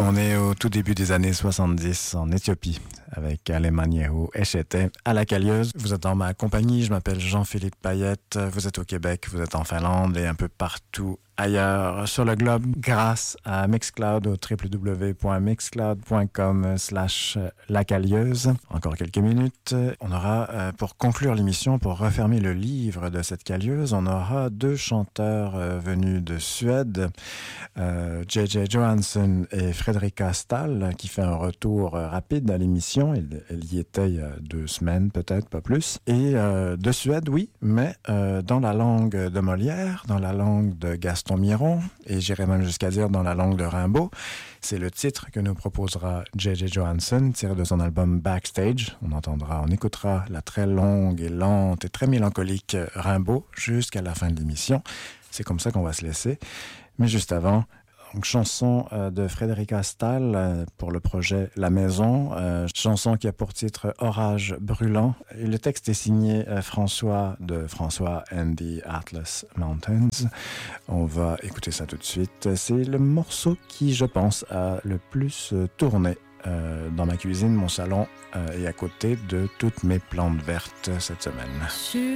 On est au tout début des années 70 en Éthiopie avec Alemanyehu Eshete à la Callieuse. Vous êtes dans ma compagnie, je m'appelle Jean-Philippe Payette. Vous êtes au Québec, vous êtes en Finlande et un peu partout ailleurs sur le globe grâce à Mixcloud au www.mixcloud.com/lacallieuse. Encore quelques minutes. On aura, pour conclure l'émission, pour refermer le livre de cette Callieuse, on aura deux chanteurs venus de Suède, J.J. Johansson et Fredrika Stahl, qui fait un retour rapide à l'émission. Elle y était il y a 2 semaines, peut-être, pas plus. Et de Suède, oui, mais dans la langue de Molière, dans la langue de Gaston Miron, et j'irais même jusqu'à dire dans la langue de Rimbaud. C'est le titre que nous proposera J.J. Johansson, tiré de son album Backstage. On écoutera la très longue et lente et très mélancolique Rimbaud jusqu'à la fin de l'émission. C'est comme ça qu'on va se laisser. Mais juste avant, donc, chanson de Fredrika Stahl pour le projet La Maison, chanson qui a pour titre Orage brûlant. Et le texte est signé François and the Atlas Mountains. On va écouter ça tout de suite. C'est le morceau qui, je pense, a le plus tourné dans ma cuisine, mon salon et à côté de toutes mes plantes vertes cette semaine.